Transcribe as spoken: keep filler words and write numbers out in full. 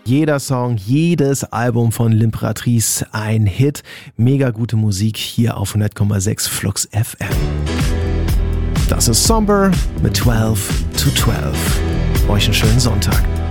Jeder Song, jedes Album von L'Impératrice ein Hit. Mega gute Musik hier auf hundert Komma sechs Flux F M. Das ist Somber mit zwölf to zwölf. Euch einen schönen Sonntag.